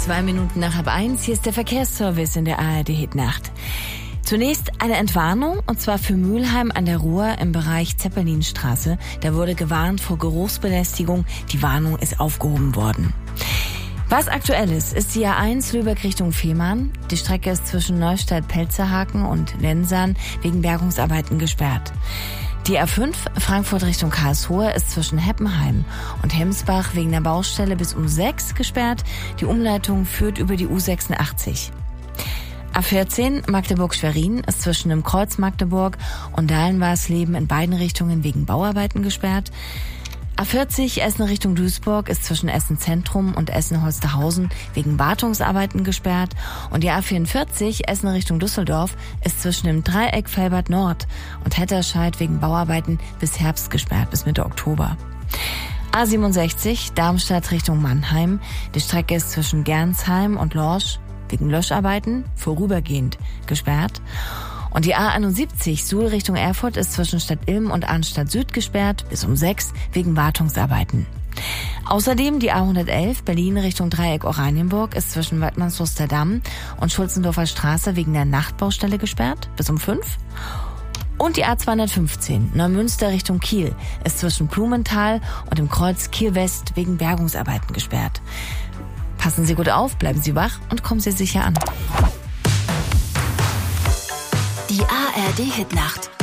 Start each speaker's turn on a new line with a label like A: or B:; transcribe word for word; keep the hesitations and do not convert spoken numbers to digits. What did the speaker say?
A: Zwei Minuten nach halb eins, hier ist der Verkehrsservice in der A R D-Hitnacht. Zunächst eine Entwarnung, und zwar für Mülheim an der Ruhr im Bereich Zeppelinstraße. Da wurde gewarnt vor Geruchsbelästigung. Die Warnung ist aufgehoben worden. Was aktuell ist, ist die A eins Lübeck Richtung Fehmarn. Die Strecke ist zwischen Neustadt-Pelzerhaken und Lensahn wegen Bergungsarbeiten gesperrt. Die A fünf Frankfurt Richtung Karlsruhe ist zwischen Heppenheim und Hemsbach wegen der Baustelle bis um sechs gesperrt. Die Umleitung führt über die U sechsundachtzig. A vierzehn Magdeburg-Schwerin ist zwischen dem Kreuz Magdeburg und Dahlenwarsleben in beiden Richtungen wegen Bauarbeiten gesperrt. A vierzig Essen Richtung Duisburg ist zwischen Essen Zentrum und Essen Holsterhausen wegen Wartungsarbeiten gesperrt. Und die A vierundvierzig Essen Richtung Düsseldorf ist zwischen dem Dreieck Velbert Nord und Hetterscheid wegen Bauarbeiten bis Herbst gesperrt, bis Mitte Oktober. A siebenundsechzig Darmstadt Richtung Mannheim. Die Strecke ist zwischen Gernsheim und Lorsch wegen Löscharbeiten vorübergehend gesperrt. Und die A einundsiebzig Suhl Richtung Erfurt ist zwischen Stadt Ilm und Arnstadt Süd gesperrt bis um sechs wegen Wartungsarbeiten. Außerdem die A hundertelf Berlin Richtung Dreieck Oranienburg ist zwischen Wattmannsluster Damm und Schulzendorfer Straße wegen der Nachtbaustelle gesperrt bis um fünf. Und die A zweihundertfünfzehn Neumünster Richtung Kiel ist zwischen Blumenthal und dem Kreuz Kiel West wegen Bergungsarbeiten gesperrt. Passen Sie gut auf, bleiben Sie wach und kommen Sie sicher an.
B: Die A R D-Hitnacht